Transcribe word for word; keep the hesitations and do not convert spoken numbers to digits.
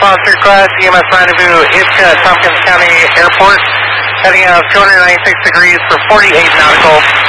Foster Class, E M S rendezvous, Ithaca, Tompkins County Airport, heading out two hundred ninety-six degrees for forty-eight nautical.